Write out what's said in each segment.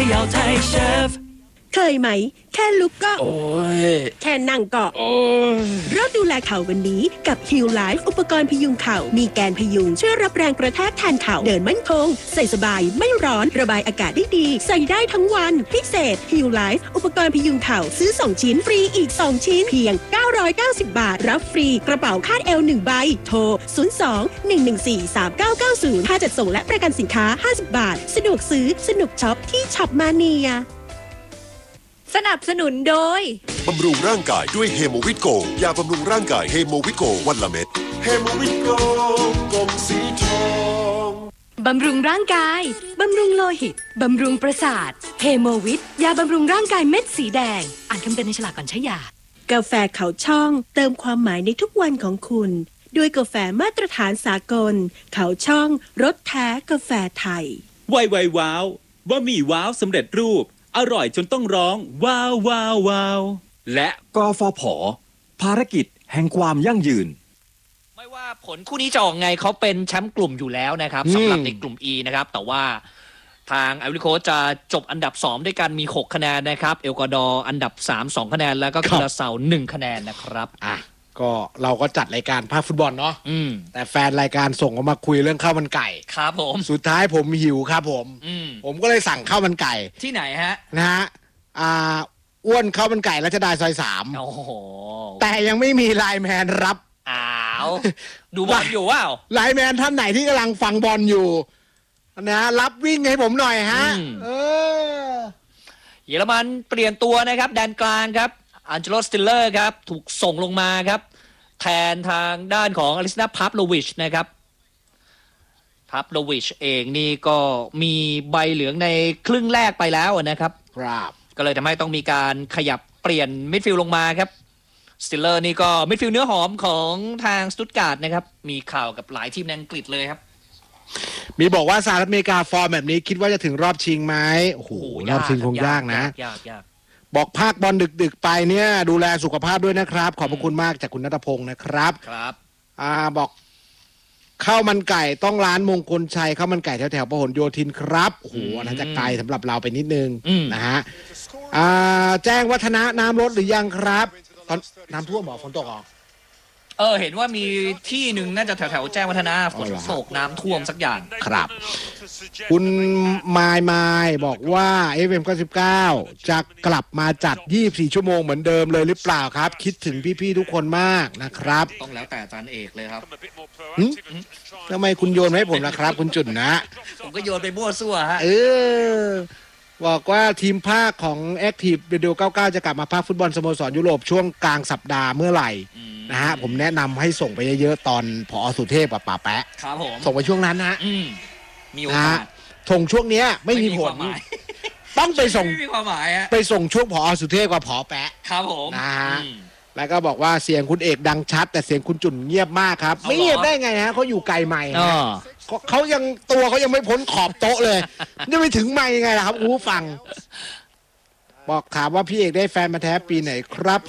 Royal Thai Chef เคยไหมแค่ลุกก็โอ้ยแค่นั่งก็โอ้ยเริ่มดูแลเข่าวันนี้กับ Heal Life อุปกรณ์พยุงเข่ามีแกนพยุงช่วยรับแรงกระแทกแทนเข่าเดินมั่นคงใส่สบายไม่ร้อนระบายอากาศได้ดีใส่ได้ทั้งวันพิเศษ Heal Life อุปกรณ์พยุงเข่าซื้อ2ชิ้นฟรีอีก2ชิ้นเพียง990 บาทรับฟรีกระเป๋าคาดเอว1ใบโทร02-114-3990ค่าจัดส่งและประกันสินค้า50บาทสะดวกซื้อสนุกช็อปที่ช็อปมาเนียสนับสนุนโดยบำรุงร่างกายด้วยเฮโมวิตโกยาบำรุงร่างกายเฮโมวิตโกวันละเม็ดเฮโมวิตโกกล่องสีทองบำรุงร่างกายบำรุงโลหิตบำรุงประสาทเฮโมวิตยาบำรุงร่างกายเม็ดสีแดงอ่านคำเตือนในฉลากก่อนใช้ยากาแฟเขาช่องเติมความหมายในทุกวันของคุณด้วยกาแฟมาตรฐานสากลเขาช่องรสแท้กาแฟไทยไวว้าวบะหมี่ว้าวสำเร็จรูปอร่อยจนต้องร้องว้าวว้าวว้าวและกฟผ.ภารกิจแห่งความยั่งยืนไม่ว่าผลคู่นี้จะออกไงเขาเป็นแชมป์กลุ่มอยู่แล้วนะครับสำหรับในกลุ่ม E นะครับแต่ว่าทางไอวอรี่โคสต์จะจบอันดับ2ด้วยกันมี6คะแนนนะครับเอลกวาดอร์อันดับ3 2คะแนนแล้วก็คูราเซา1คะแนนนะครับก็เราก็จัดรายการภาคฟุตบอลเนาะแต่แฟนรายการส่งมาคุยเรื่องข้าวมันไก่ครับผมสุดท้ายผมหิวครับผมก็เลยสั่งข้าวมันไก่ที่ไหนฮะนะฮะอ้วนข้าวมันไก่รัชดาซอย3 โอ้โหแต่ยังไม่มีไลน์แมนรับดูบอลอยู่ว้าวไลน์แมนท่านไหนที่กำลังฟังบอลอยู่นะรับวิ่งให้ผมหน่อยฮะเยอรมันเปลี่ยนตัวนะครับแดนกลางครับอันเจโล สติลเลอร์ครับถูกส่งลงมาครับแทนทางด้านของอลิสนาพาฟโลวิชนะครับพาฟโลวิชเองนี่ก็มีใบเหลืองในครึ่งแรกไปแล้วนะครับก็เลยทำให้ต้องมีการขยับเปลี่ยนมิดฟิลด์ลงมาครับสติลเลอร์นี่ก็มิดฟิลด์เนื้อหอมของทางสตุตการ์ดนะครับมีข่าวกับหลายทีมในอังกฤษเลยครับมีบอกว่าสหรัฐอเมริกาฟอร์มแบบนี้คิดว่าจะถึงรอบชิงไหมโอ้โหรอบชิงคงยากนะยากบอกภาคบอลดึกๆไปเนี่ยดูแลสุขภาพด้วยนะครับขอบพระคุณมากจากคุณณัฐพงศ์นะครับบอกข้าวมันไก่ต้องร้านมงคลชัยข้าวมันไก่แถวๆพหลโยธินครับโอ้โหน่าจะไกลสำหรับเราไปนิดนึงนะฮะแจ้งวัฒนะน้ำลดหรือยังครับตอนน้ำท่วมฝนตกเห็นว่ามีที่หนึ่งน่าจะแถวแจ้งวัฒนะฝนตกน้ำท่วมสักอย่างครับคุณมายบอกว่า FM 99จะกลับมาจัด24ชั่วโมงเหมือนเดิมเลยหรือเปล่าครับคิดถึงพี่ๆทุกคนมากนะครับต้องแล้วแต่อาจารย์เอกเลยครับทำไมคุณโยนให้ผมล่ะครับคุณจุนนะผมก็โยนไปมั่วซั่วฮะบอกว่าทีมภาคของ Active Radio 99จะกลับมาภาคฟุตบอลสโมสรยุโรปช่วงกลางสัปดาห์เมื่อไหร่นะฮะผมแนะนำให้ส่งไปเยอะๆตอนผอ.สุเทพกับป๋าแปะครับผมส่งไปช่วงนั้นนะมีโอกาสส่งช่วงนี้ไม่มีผลต้องไปส่งไม่มีความหมายไปส่งช่วงผอ.สุเทพกับผอ.แปะครับผมนะฮะแล้วก็บอกว่าเสียงคุณเอกดังชัดแต่เสียงคุณจุ่นเงียบมากครับไม่เงียบได้ไงฮะเขาอยู่ไกลไมค์เขายังตัวเขายังไม่พ้นขอบโต๊ะเลยนี่ไปถึงไมค์ไงล่ะครับฟังบอกถามว่าพี่เอกได้แฟนมาแท้ปีไหนครับ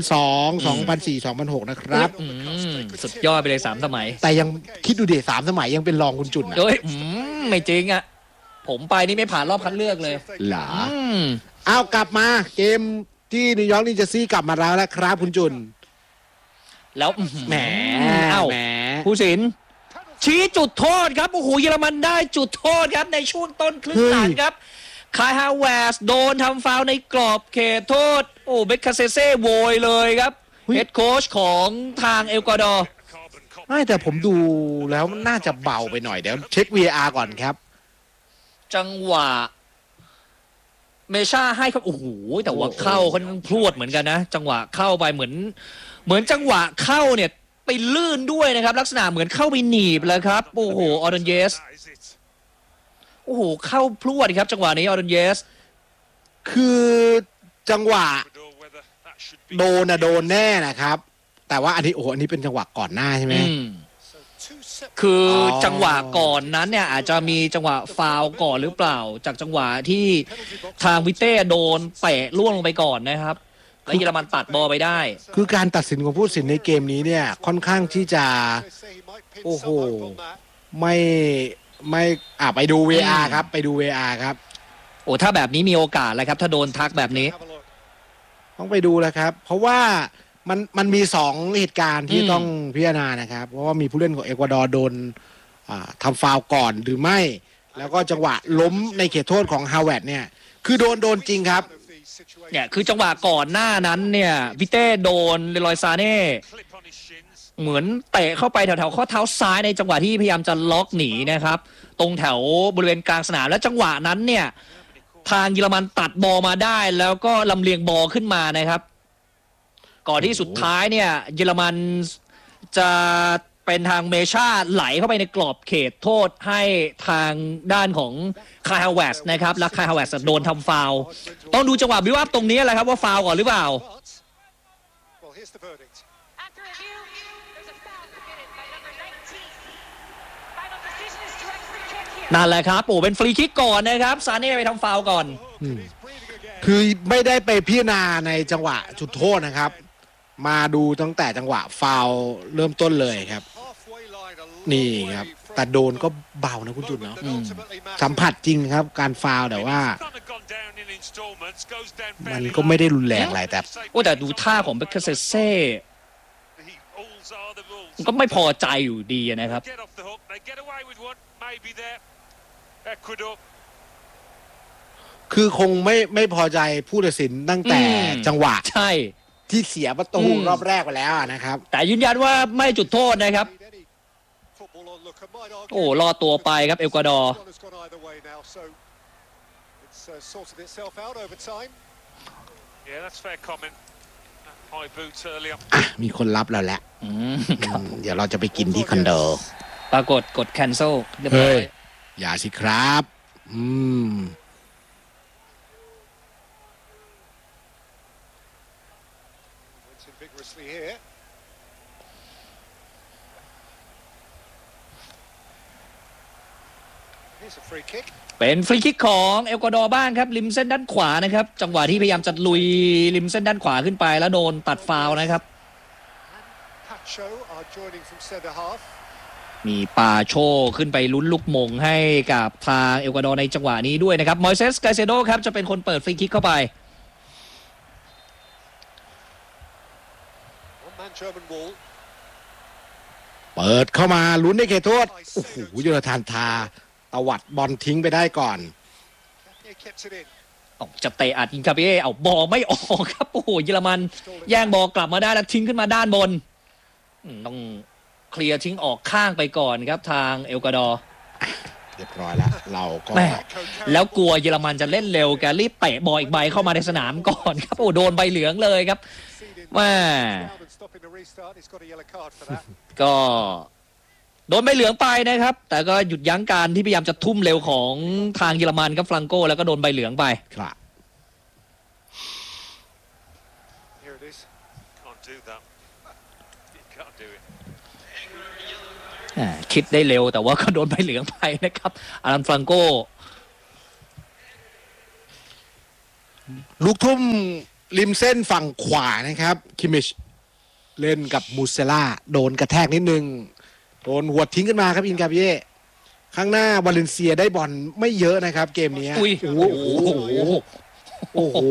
2002 2004 2006นะครับสุดยอดไปเลย3สมัยแต่ยังคิดดูดิ3สมัยยังเป็นรองคุณจุ่นนะไม่จริงอ่ะผมไปนี่ไม่ผ่านรอบคัดเลือกเลยเหรอเอากลับมาเกมที่นิวยอร์กนิวเจอร์ซีย์กลับมาแล้วนะครับคุณจุ่นแล้วแหมผู้สินชี้จุดโทษครับโอ้โหเยอรมันได้จุดโทษครับในช่วงต้นครึ่งหลังครับคายฮาวเวร์สโดนทำฟาวล์ในกรอบเขตโทษโอ้เบคคาเซเซ่โวยเลยครับเฮดโค้ชของทางเอลกวาดอร์ไม่แต่ผมดูแล้วน่าจะเบาไปหน่อยเดี๋ยวเช็ค VAR ก่อนครับจังหวะเมชาให้ครับโอ้โหแต่ว่าเข้าเขาพรวดเหมือนกันนะจังหวะเข้าไปเหมือนจังหวะเข้าเนี่ยไปลื่นด้วยนะครับลักษณะเหมือนเข้าไปหนีบแล้วครับโอ้โหออรันเยสโอ้โหเข้าพรวดครับจังหวะนี้ออรันเยสคือจังหวะโดนแน่นะครับแต่ว่าอันนี้เป็นจังหวะก่อนหน้าใช่ไหมคือจังหวะก่อนนั้นเนี่ยอาจจะมีจังหวะฟาวล์ก่อนหรือเปล่าจากจังหวะที่ทางวิเต้โดนเตะล่วงลงไปก่อนนะครับแล้วเยอรมันตัดบอลไปได้คือการตัดสินของผู้ตัดสินในเกมนี้เนี่ยค่อนข้างที่จะโอ้โหไม่ไปดู VR ครับไปดู VR ครับโอ้ถ้าแบบนี้มีโอกาสเลยครับถ้าโดนทักแบบนี้ต้องไปดูแล้วครับ เพราะว่ามันมี2เหตุการณ์ที่ต้องพิจารณานะครับ เพราะว่ามีผู้เล่นของเอกวาดอร์โดนทำฟาวล์ก่อนหรือไม่ แล้วก็จังหวะล้มในเขตโทษของฮาวเวิร์ดเนี่ยคือโดนจริงครับเนี่ยคือจังหวะก่อนหน้านั้นเนี่ยวิเต้โดนเลรอยซาเน่เหมือนเตะเข้าไปแถวๆข้อเท้าซ้ายในจังหวะที่พยายามจะล็อกหนีนะครับตรงแถวบริเวณกลางสนามและจังหวะนั้นเนี่ยทางเยอรมันตัดบอลมาได้แล้วก็ลำเลียงบอลขึ้นมานะครับก่อนที่สุดท้ายเนี่ยเยอรมันจะเป็นทางเมชาไหลเข้าไปในกรอบเขตโทษให้ทางด้านของคายฮาวเวสนะครับและคายฮาวเวสโดนทำฟาวล์ต้องดูจังหวะบิวอัพตรงนี้แหละครับว่าฟาวล์ก่อนหรือเปล่านั่นแหละครับโอ้เป็นฟรีคิกก่อนนะครับซาเน่ไปทำฟาวล์ก่อนคือไม่ได้ไปพิจารณาในจังหวะจุดโทษนะครับมาดูตั้งแต่จังหวะฟาวล์เริ่มต้นเลยครับนี่ครับแต่โดนก็เบานะคุณจุนเนาะสัมผัสจริงครับการฟาวล์แต่ว่ามันก็ไม่ได้รุนแรงอะไรแต่ดูท่าของเบคเคอร์เซ่ก็ไม่พอใจอยู่ดีนะครับคือคงไม่พอใจผู้ตัดสินตั้งแต่จังหวะใช่ที่เสียประตูรอบแรกไปแล้วนะครับแต่ยืนยันว่าไม่จุดโทษนะครับโอ้รอตัวไปครับเอกวาดอร์มีคนรับเราแล้วเดี๋ยวเราจะไปกินที่คอนโดปรากฏกด cancel เรียบร้อยอย่าสิครับเป็นฟรีคิกของเอกวาดอร์บ้างครับริมเส้นด้านขวานะครับจังหวะที่พยายามจะลุยริมเส้นด้านขวาขึ้นไปแล้วโดนตัดฟาวล์นะครับมีปาโชขึ้นไปลุ้นลูกมงให้กับทางเอกวาดอร์ในจังหวะนี้ด้วยนะครับมอยเซสไกเซโดครับจะเป็นคนเปิดฟรีคิกเข้าไปเปิดเข้ามาลุ้นในเขตโทษโอ้โหโยนาธานทาตวัดบอลทิ้งไปได้ก่อนจะเตะอัดอินคาเป้เอาบอลไม่ออกครับโอ้โหเยอรมันแย่งบอลกลับมาได้แล้วทิ้งขึ้นมาด้านบนต้องเคลียร์ทิ้งออกข้างไปก่อนครับทางเอกวาดอร์เรียบร้อยแล้วเราก็แล้วกลัวเยอรมันจะเล่นเร็วแกรีบเตะบอลอีกใบเข้ามาในสนามก่อนครับโอ้โดนใบเหลืองเลยครับว่าก็โดนใบเหลืองไปนะครับแต่ก็หยุดยั้งการที่พยายามจะทุ่มเร็วของทางเยอรมันครับฟรังโกแล้วก็โดนใบเหลืองไปครับคิดได้เร็วแต่ว่าก็โดนใบเหลืองไปนะครับอารันฟรังโกลูกทุ่มริมเส้นฝั่งขวานะครับคิมิชเล่นกับมูเซล่าโดนกระแทกนิดนึงโดนหัวทิ้งขึ้นมาครับอินกาเบียข้างหน้าวาเลนเซียได้บอลไม่เยอะนะครับเกมนี้โอ้โห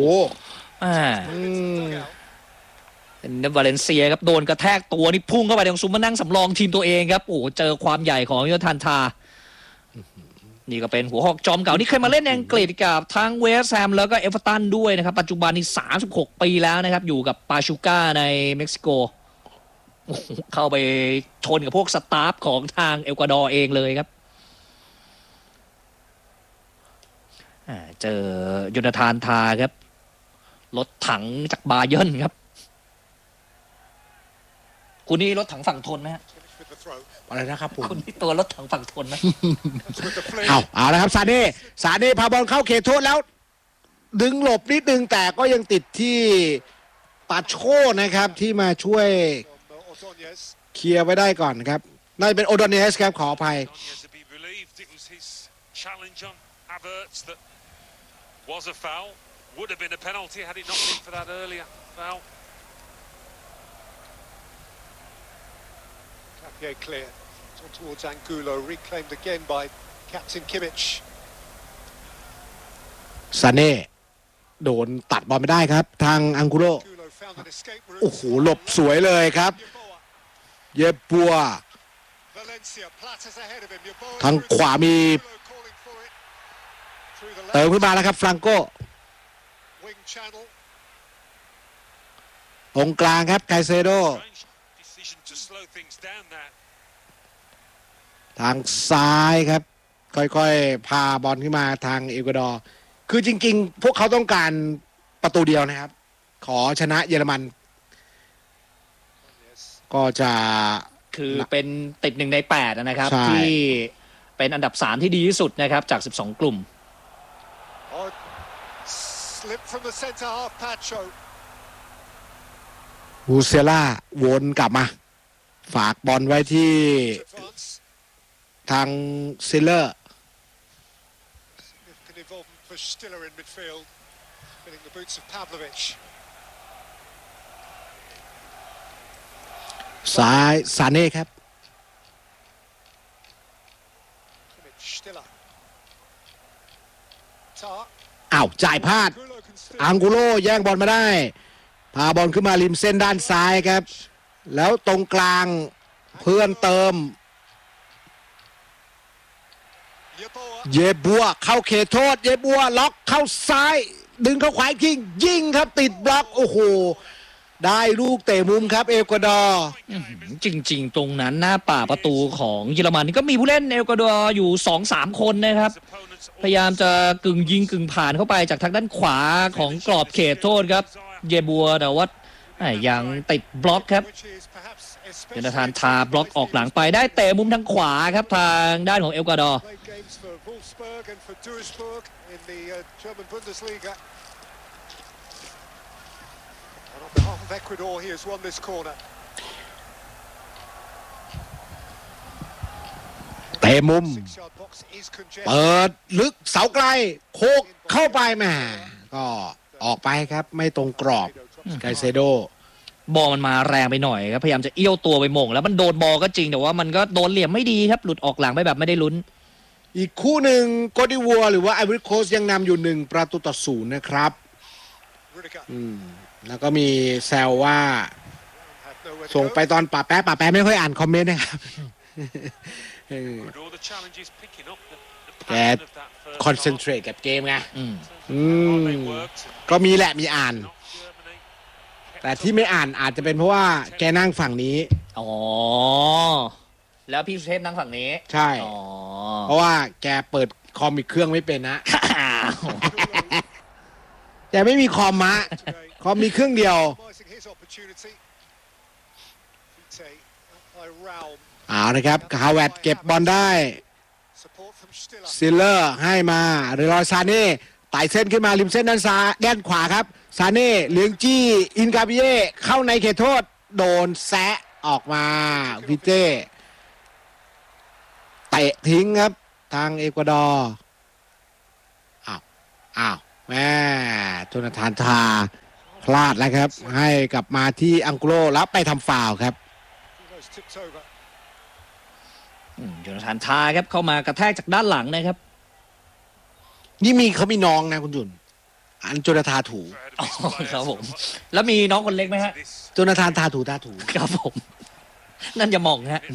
วาเลนเซียครับโดนกระแทกตัวนี่พุ่งเข้าไปในซุ้มมานั่งสำรองทีมตัวเองครับโอ้เจอความใหญ่ของโยธานทานี่ก็เป็นหัวหอกจอมเก่านี่เคยมาเล่นในอังกฤษกับทั้งเวสต์แฮมแล้วก็เอเวอร์ตันด้วยนะครับปัจจุบันนี่36 ปีแล้วนะครับอยู่กับปาชูก้าในเม็กซิโกเข้าไปชนกับพวกสตาฟของทางเอกวาดอร์เองเลยครับเจอโยนาธานทาครับรถถังจากบาเยิร์นครับคุณนี่รถถังฝั่งทนไหมฮะอะไรนะครับผมคุณนี่ตัวรถถังฝั่งทนไหมเอาแล้วครับซาเน่พาบอลเข้าเขตโทษแล้วดึงหลบนิดนึงแต่ก็ยังติดที่ปาโชนะครับที่มาช่วยเคลียร์ไว้ได้ก่อนครับน่าจะเป็นโอดอนเนสครับขออภัย clear on towards Angulo reclaimed again by captain Kimmich ซาเน่โดนตัดบอลไม่ได้ครับ ทางอังกุโร Gulo found an escape route. โอ้โหหลบสวยเลยครับ เยบัว Valencia platters ahead of him. Yeboah ทางขวามี Gulo calling for it. Through the เติม left ขึ้นมาแล้วครับฟรังโก wing channel. ตรงกลางครับไคเซโด Decision to slow things down there. ทางซ้ายครับ ค่อยๆ พาบอลขึ้นมาทางเอกวาดอร์คือจริงๆ พวกเขาต้องการประตูเดียวนะครับ ขอชนะเยอรมัน ก็จะคือเป็นติด1 ใน 8นะครับใช่ที่เป็นอันดับ3ที่ดีที่สุดนะครับจาก12 กลุ่ม Oh, slip from the centre half. Pacho. ฮูเซล่าวนกลับมา ฝากบอลไว้ที่ Advance. ทางซิลเลอร์ Significant involvement for Stiller in midfield. Filling the boots of Pavlovic. ซ้ายซาเน่ครับ Kimmich, Stiller. Tar. อ้าวจ่ายพลาด Gulo can still. อังกุโรแย่งบอลมาได้ พาบอลขึ้นมาริมเส้นด้านซ้ายครับ แล้วตรงกลางเพื่อนเติม Yeboah. เยบัวเข้าเขตโทษ เยบัวล็อกเข้าซ้าย ดึงเข้าขวาอีกทียิงครับติดบล็อก โอ้โห ได้ลูกเตะมุมครับเอกวาดอร์จริงๆ ตรงนั้นหน้าป่าประตูของเยอรมันก็มีผู้เล่นเอกวาดอร์อยู่ 2-3 คนนะครับ พยายามจะกึ่งยิงกึ่งผ่านเข้าไปจากทางด้านขวาของกรอบเขตโทษครับ เยบัวแต่ว่ายังติดบล็อกครับ Which is perhaps เจนทานทาบล็อกออกหลังไปได้เตะมุมทางขวาครับทางด้านของเอกวาดอร์ played games for Wolfsburg and for Duisburg in the German Bundesliga. And on behalf of Ecuador, he has won this corner. เตะมุม 6-yard box is congested. เปิดลึกเสาไกล โคกเข้าไปแหม่ก็ออกไปครับไม่ตรงกรอบไกเซโดบอลมันมาแรงไปหน่อยครับพยายามจะเอี้ยวตัวไปหม่งแล้วมันโดนบอลก็จริงแต่ว่ามันก็โดนเหลี่ยมไม่ดีครับหลุดออกหลังไปแบบไม่ได้ลุ้นอีกคู่หนึ่งโกดิวัวหรือว่าไอวอรี่โคสต์ยังนำอยู่1-0นะครับ Rudiger แล้วก็มีแซวว่า had nowhere to ส่ง go. ไปตอนป่าแป๊ะไม่ค่อยอ่านคอมเมนต์นะครับเออ All the challenges picking up the Get pattern of that first คอนเซนเทรตกับเกมไงอืม half. They worked. ก็มีแหละมีอ่าน Not Germany. แต่ที่ไม่อ่านอาจจะเป็นเพราะว่าแกนั่งฝั่งนี้อ๋อแล้วพี่สุเทพนั่งฝั่งนี้ใช่อ๋อเพราะว่าแกเปิดคอมอีกเครื่องไม่เป็นนะ แกไม่มีคอมมะ คอมมีเครื่องเดียว Maximizing his opportunity. Vite up by Raum. เอานะครับฮาวเวิร์ดเก็บบอลได้ Support from Stiller. ซิลเลอร์ให้มาเรลอยซาเน่ไต่เส้นขึ้นมาริมเส้นด้านซ้ายด้านขวาครับซาเน่เลี้ยงจี้อินกาเบียเข้าในเขตโทษ โดนแซะออกมาวิเต้เตะทิ้งครับ ทางเอกวาดอร์อ้าวแม่โจนาธานทาพลาดแล้วครับ ให้กลับมาที่อังโกลแล้วไปทำฟาวล์ครับ Gulo's tipped over. โจนาธานทาครับเข้ามากระแทกจากด้านหลังนะครับนี่เขามีน้องนะคุณจุนอันโจนาธานถูอ๋อครับผมแล้วมีน้องคนเล็กไหมฮะโจนาธานทาถูครับผม นั่นจะมองฮะ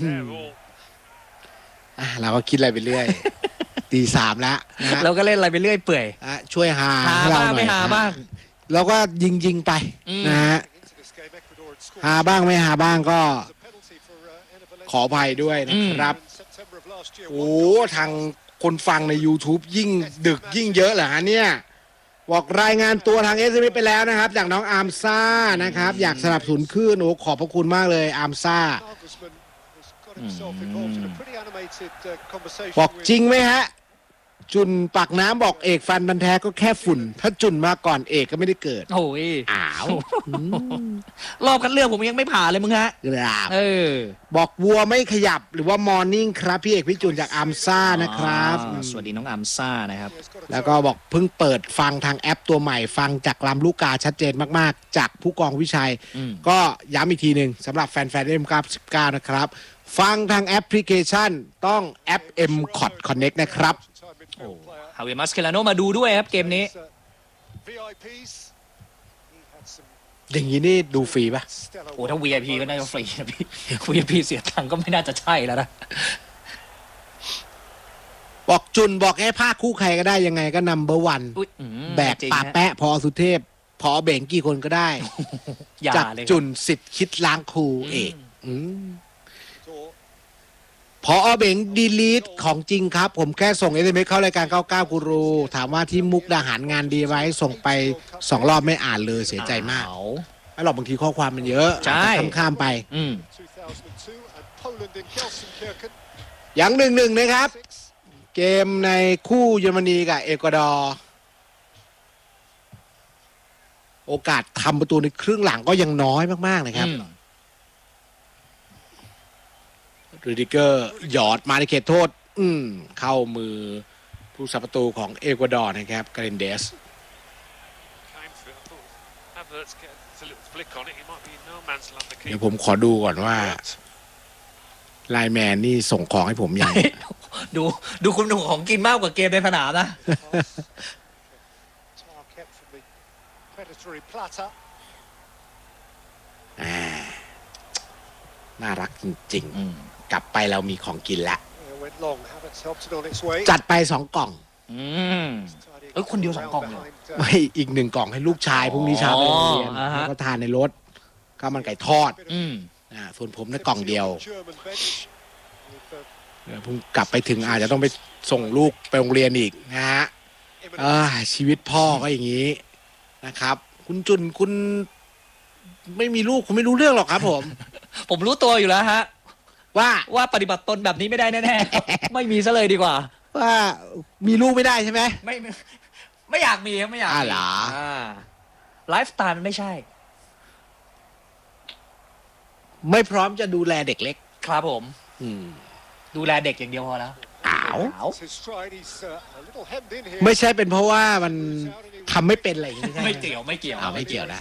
เราก็คิดอะไรไปเรื่อย ตีสามแล้วนะเราก็เล่นอะไรไปเรื่อยเปื่อยช่วยหาหาให้เราบ้างหน่อยไม่หาบ้างแล้วก็ยิงไปอืมนะฮะ Into this game, Ecuador had scored หาบ้างไม่หาบ้างก็ a penalty for Enner Valencia ขออภัยด้วยนะครับ in September of last year. โอ้ทางคนฟังใน YouTube ยิ่งดึกยิ่งเยอะเหรอฮะเนี่ย บอกรายงานตัวทาง SMS ไปแล้วนะครับ จากน้องอาร์มซ่านะครับ อยากสนับสนุนขึ้นโอ้ขอบพระคุณมากเลยอาร์มซ่า Nagelsmann has got himself involved in a pretty animated conversation บอก with จริงไหมฮะ จุนปากน้ำบอกเอกฟันบันแท้ก็แค่ฝุ่น ถ้าจุนมาก่อนเอกก็ไม่ได้เกิดโอ้ยอ้าวรอบคัดเลือกผมยังไม่ผ่านเลยมึงฮะครับเออบอกวัวไม่ขยับหรือว่ามอร์นิ่งครับ พี่เอกพี่จุนจากอาร์มซ่านะครับสวัสดีน้องอัมซ่านะครับ He's got a แล้วก็บอกเพิ่งเปิดฟังทางแอปตัวใหม่ฟังจากลำลูกกาชัดเจนมากๆ จากผู้กองวิชัยอืมก็ย้ำอีกทีหนึ่งสำหรับแฟนๆเอ็ม19นะครับ ฟังทางแอปพลิเคชันต้องแอป M Connect นะครับ time midfield player. ฮาเวมัสเคลาโนมาดูด้วยครับเกมนี้ He's, VIPs. He had some อย่างนี้นี่ดูฟรีป่ะ stellar โอ้ถ้า work VIP ก็น่าจะฟรีนะพี่ VIP เสียตังค์ก็ไม่น่าจะใช่แล้วนะบอกจุนบอกให้ภาคคู่ใครก็ได้ยังไงก็นัมเบอร์วันอุ๊ยแบกจริงปาฮะแปะพอสุเทพ พอเบ่งกี่คนก็ได้อย่าจากเลยครับจุนสิทธิ์คิดล้างครูเอก door. พอเบ่งดีลีทของจริงครับ ผมแค่ส่งSMSเข้ารายการ99กูรูถามว่าที่มุกดาหารงานดีไหมส่งไป2 รอบไม่อ่านเลยเสียใจมากเอาไม่หรอกบางทีข้อความมันเยอะใช่ข้ามๆไปอืม 2002 and Poland in Gelsenkirchen. อย่าง1-1นะครับ เกมในคู่เยอรมนีกับเอกวาดอร์โอกาสทำประตูในครึ่งหลังก็ยังน้อยมากๆนะครับอืมรูดิเกอร์หยอดมาในเขตโทษ เข้ามือผู้สับประตูของเอกวาดอร์นะครับกาเรนเดส Came for it. I thought Havertz get a little flick on it. He might be in no man's land. The เดี๋ยว keeper. ผมขอดูก่อนว่าไลน์แมนนี่ส่งของให้ผมยังดูคุณหนุ่มของกินมากกว่าเกมในสนามนะ Target from the predatory platter. น่ารักจริงๆ กลับไปเรามีของกินแล้ว It went long. Havertz helped it on its way. จัดไป2 กล่องอืม คนเดียว2 กล่องเลยไม่อีก1 กล่องให้ลูกชายพรุ่งนี้เช้าไปโรงเรียนอ่าฮะแล้วก็ทานในรถข้าวมันไก่ทอดอืมส่วนผมในกล่องเดียว German bench with the เดี๋ยวผมกลับไปถึงอาจจะต้องไปส่งลูกไปโรงเรียนอีกนะฮะ ชีวิตพ่อก็อย่างนี้นะครับ คุณจุนคุณไม่มีลูกคุณไม่รู้เรื่องหรอกครับผมผมรู้ตัวอยู่แล้วฮะว่าว่าปฏิบัติตนแบบนี้ไม่ได้แน่ๆครับ ไม่มีซะเลยดีกว่าว่ามีลูกไม่ได้ใช่ไหมไม่อยากมีครับไม่อยากมีเหรอไลฟ์สไตล์มันไม่ใช่ไม่พร้อมจะดูแลเด็กเล็กครับผมอืมดูแลเด็กอย่างเดียวพอแล้วอ้าว his stride. He's a little hemmed in here. ไม่ใช่เป็นเพราะว่ามันทำไม่เป็นอะไรอย่างนี้ใช่ไหมไม่เกี่ยวไม่เกี่ยวอ้าวไม่เกี่ยวนะ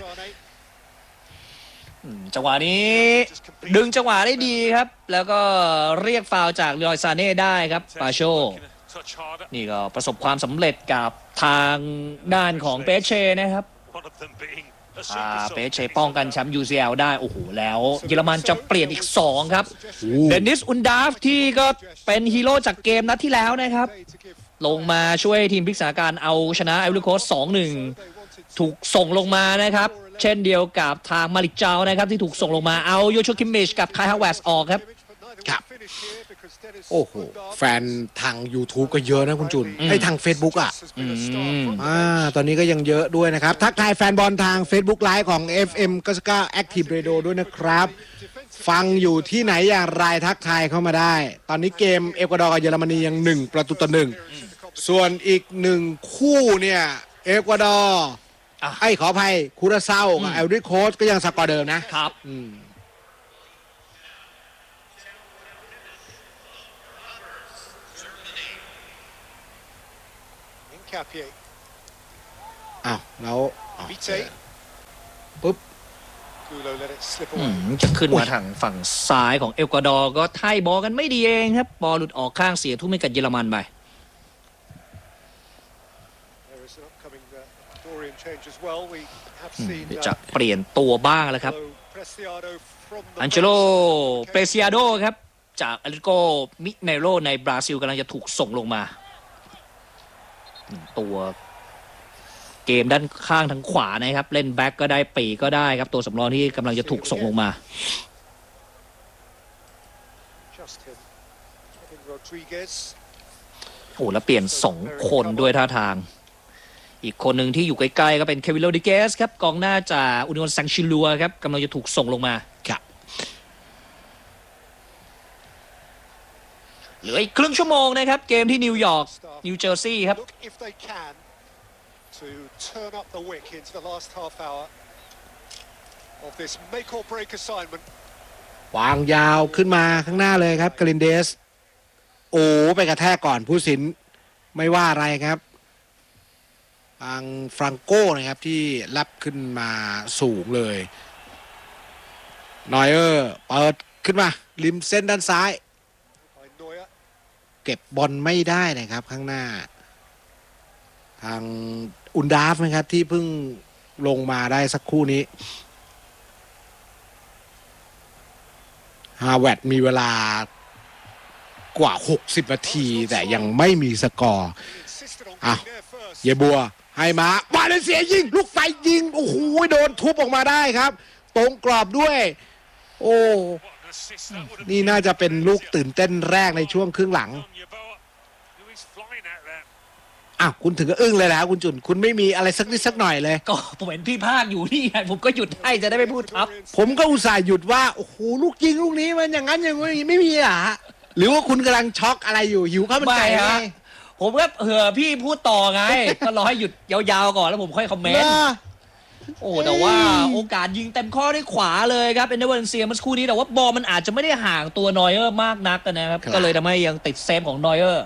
จังหวะนี้ ดึงจังหวะได้ดีครับ แล้วก็เรียกฟาวล์จากเลอยซาเน่ได้ครับปาโช Looking a touch harder. นี่ก็ประสบความสำเร็จกับทางด้านของเปเช่นะครับ One of them being a พา super เป sub. เช่ป้องกันแชมป์ UCL ได้ โอ้โห แล้วเยอรมันจะเปลี่ยนอีก 2 ครับ เดนิส อุนดาฟที่ก็เป็นฮีโร่จากเกมนัดที่แล้วนะครับ ลงมาช่วยทีมพลิกสถานการณ์เอาชนะไอวอรี่โคสต์ 2-1 ถูกส่งลงมานะครับ เช่นเดียวกับทางมาลิกเจ้านะครับ ที่ถูกส่งลงมาเอาโยชูคิมมิชกับไคฮาวเวสออกครับครับ โอ้โห แฟนทาง YouTube ก็เยอะนะคุณจุนไอ้ทาง Facebook อ่ะ ตอนนี้ก็ยังเยอะด้วยนะครับ ทักทายแฟนบอลทาง Facebook Live ของ FM 99 Active Radio ด้วยนะครับ ฟังอยู่ที่ไหนอย่างไรทักทายเข้ามาได้ ตอนนี้เกมเอกวาดอร์กับเยอรมนียัง1-1 ส่วนอีก1คู่เนี่ยเอกวาดอร์ขออภัยคูราเซากับไอวอรี่โคสต์ก็ยังสกอร์เดิมนะครับ Hincapié. อ้าวแล้ว Vite. ปุ๊บ Gulo let it slip อื away. มจะขึ้นมาทางฝั่งซ้ายของเอลกวาดอร์ก็ไถ่บอลกันไม่ดีเองครับ บอลหลุดออกข้างเสียทุ่มให้กับเยอรมันไป There is an upcoming Dorian change as well. We have seen จะเปลี่ยนตัวบ้างแล้วครับ Preciado from the อันเจโล เปเซียโดครับ จากอเลติโกมิเนโรในบราซิลกำลังจะถูกส่งลงมาตัวเกมด้านข้างทางขวานะครับ เล่นแบ็กก็ได้ปีกก็ได้ครับ ตัวสำรองที่กำลังจะถูกส่งลงมา just him. Kevin Rodriguez. โอ้แล้วเปลี่ยน2 คนด้วยท่าทาง อีกคนหนึ่งที่อยู่ใกล้ๆก็เป็นเควินโรดิเกสครับกองหน้าจากอุนิโอนซังชิลัวครับกำลังจะถูกส่งลงมาครับเหลืออีกครึ่งชั่วโมงนะครับ เกมที่นิวยอร์กนิวเจอร์ซีย์ครับ Look if they can to turn up the wick into the last half hour of this make or break assignment. วางยาวขึ้นมาข้างหน้าเลยครับกาลินเดส โอ้ไปกระแทกก่อนผู้สินไม่ว่าอะไรครับทางฟรังโก้นะครับที่รับขึ้นมาสูงเลยนอยเออร์เปิดขึ้นมาริมเส้นด้านซ้าย By Neuer. เก็บบอลไม่ได้นะครับข้างหน้า ทางอุนดาฟนะครับที่เพิ่งลงมาได้สักครู่นี้ฮาเวิร์ดมีเวลากว่า60นาทีแต่ยังไม่มีสกอร์อ่ะเยบัวให้มาบาเลนเซียยิงลูกไฟยิงโอ้โหโดนทุบออกมาได้ครับตรงกรอบด้วยโอ้นี่น่าจะเป็นลูกตื่นเต้นแรกในช่วงครึ่งหลังอ้าวคุณถึงก็อึ้งเลยนะคุณจุนคุณไม่มีอะไรสักนิดสักหน่อยเลยก็ผมเห็นพี่ภาคอยู่นี่ไงผมก็หยุดให้จะได้ไม่พูดทับผมก็อุตส่าห์หยุดว่าโอ้โหลูกยิงลูกนี้มันอย่างนั้นอย่างนี้ไม่มีอ่ะหรือว่าคุณกำลังช็อกอะไรอยู่หิวข้าวมันไก่ไงผมก็พี่พูดต่อไงก็รอให้หยุดยาวๆก่อนแล้วผมค่อยคอมเมนต์โอ้แต่ว่าโอกาสยิงเต็มข้อด้วยขวาเลยครับเอนเดอร์วาเลนเซียเมื่อสักครู่นี้แต่ว่าบอลมันอาจจะไม่ได้ห่างตัวนอยเออร์มากนักนะครับก็เลยทำให้ยังติดเซฟของนอยเออร์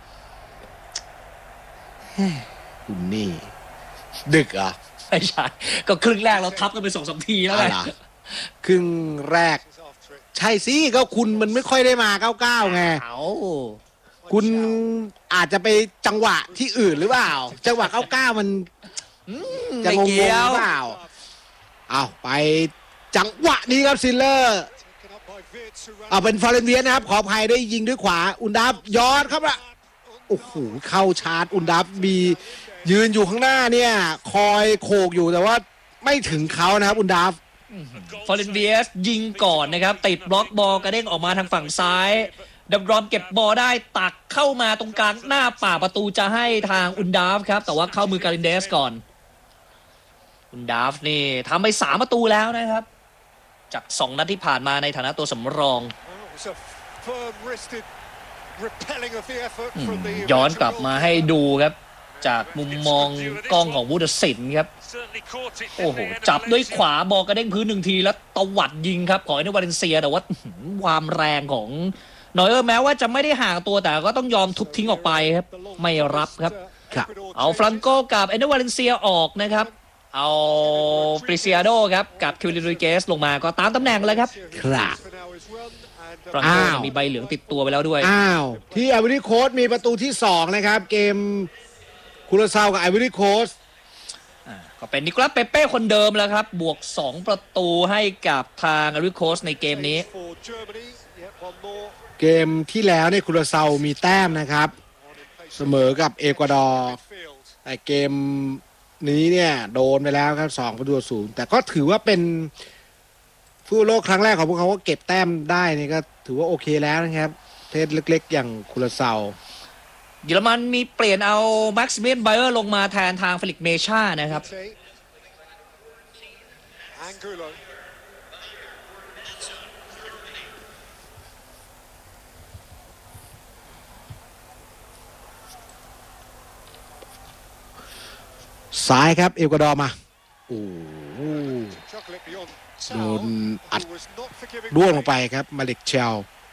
คุณนี่ดึกอ่ะไม่ใช่ก็ครึ่งแรกเราทับกันไป2-3 ทีแล้วไงครึ่งแรกใช่สิก็คุณมันไม่ค่อยได้มา99ไงคุณอาจจะไปจังหวะที่อื่นหรือเปล่าจังหวะ99มันจะงงหรือเปล่าเอาไปจังหวะนี้ครับซิลเลอร์เป็นฟอร์เรนเวียนะครับขออภัยได้ยิงด้วยขวาอุนดับย้อนครับละโอ้โหเข้าชาร์จอุนดับมียืนอยู่ข้างหน้าเนี่ยคอยโขกอยู่แต่ว่าไม่ถึงเขานะครับอุนดับฟอร์เรนเวียสยิงก่อนนะครับติดบล็อกบอลกระเด้งออกมาทางฝั่งซ้ายดับรอมเก็บบอลได้ตักเข้ามาตรงกลางหน้าป่าประตูจะให้ทางอุนดาฟครับแต่ว่าเข้ามือการินเดสก่อนอุนดาฟนี่ทำไป3 ประตูแล้วนะครับจาก2 นัดที่ผ่านมาในฐานะตัวสำรองย้อนกลับมาให้ดูครับจากมุมมองกล้องของวูดสินครับโอ้โหจับด้วยขวาบอลกระเด้งพื้น1 ทีแล้วตวัดยิงครับของเอนเดอร์วาเลนเซียแต่ว่าความแรงของนอยเออร์แม้ว่าจะไม่ได้ห่างตัวแต่ก็ต้องยอมทุบทิ้งออกไปครับไม่รับครับเอาฟรังโกกับเอนเดอร์วาเลนเซียออกนะครับเอาปริซิอาโดครับกับคิวลิโรเกสลงมาก็ตามตำแหน่งเลยครับครับฟรังโกมีใบเหลืองติดตัวไปแล้วด้วยที่ไอวอรี่โคสต์มีประตูที่2นะครับเกมคูราซาวกับไอวอรี่โคสต์ก็เป็นนิโคลัสเปเป้คนเดิมแล้วครับบวก2 ประตูให้กับทางไอวอรี่โคสต์ในเกมนี้เกมที่แล้วเนี่ยคูราซาวมีแต้มนะครับเสมอกับเอกวาดอร์แต่เกมนี้เนี่ยโดนไปแล้วครับ2-0แต่ก็ถือว่าเป็นฟุตบอลโลกครั้งแรกของพวกเขาก็เก็บแต้มได้นี่ก็ถือว่าโอเคแล้วนะครับเทสเล็กๆอย่างคูราซาวเยอรมันมีเปลี่ยนเอาแม็กซิเมียนไบเออร์ลงมาแทนทางเฟลิกเมชานะครับซ้ายครับเอกวาดอร์มาโอ้โดนอัดร่วงลงไปครับมาเล็กเชล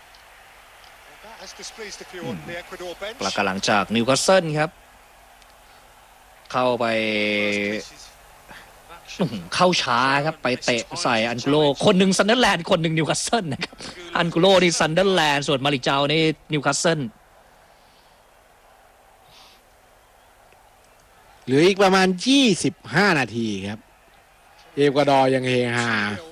ประกาศหลังจากนิวคาสเซิลครับเข้าไปเข้าช้าครับไปเตะใส่อันกุโลคนหนึ่งซันเดอร์แลนด์คนหนึ่งนิวคาสเซิลนะครับอันกุโลนี่ซันเดอร์แลนด์ส่วนมาลิกเจานี่นิวคาสเซิลเหลืออีกประมาณ25 นาทีครับเอกวาดอร์ยังเฮฮา